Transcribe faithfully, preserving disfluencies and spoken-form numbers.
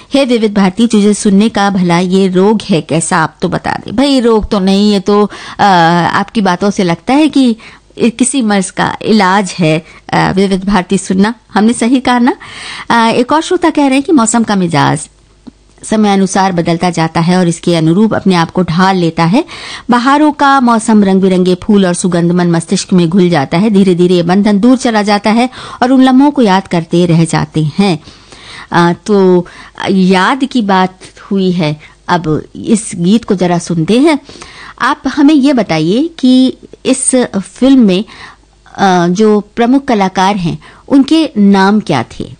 हे विविध भारती, तुझे सुनने का भला ये रोग है कैसा, आप तो बता दे। भाई रोग तो नहीं, ये तो आ, आपकी बातों से लगता है कि किसी मर्ज का इलाज है आ, विविध भारती सुनना। हमने सही कहा ना। आ, एक और श्रोता कह रहे हैं कि मौसम का मिजाज समय अनुसार बदलता जाता है और इसके अनुरूप अपने आप को ढाल लेता है। बहारों का मौसम, रंग बिरंगे फूल और सुगंध मन मस्तिष्क में घुल जाता है। धीरे धीरे ये बंधन दूर चला जाता है और उन लम्हों को याद करते रह जाते हैं। आ, तो याद की बात हुई है, अब इस गीत को जरा सुनते हैं। आप हमें ये बताइए कि इस फिल्म में आ, जो प्रमुख कलाकार हैं उनके नाम क्या थे।